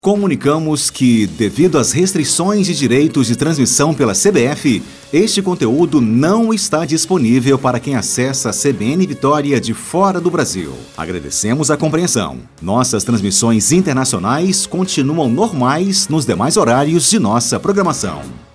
Comunicamos que, devido às restrições de direitos de transmissão pela CBF, este conteúdo não está disponível para quem acessa a CBN Vitória de fora do Brasil. Agradecemos a compreensão. Nossas transmissões internacionais continuam normais nos demais horários de nossa programação.